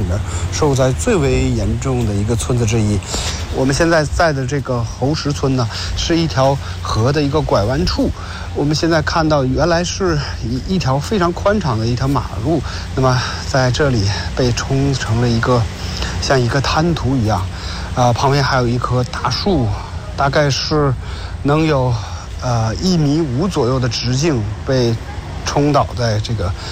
面受灾最为严重的一个村子之一。我们现在在的这个侯石村呢，是一条河的一个拐弯处。我们现在看到，原来是一条非常宽敞的一条马路，那么在这里被冲成了一个像一个滩涂一样。旁边还有一棵大树，大概是能有1.5米左右的直径被冲倒在这个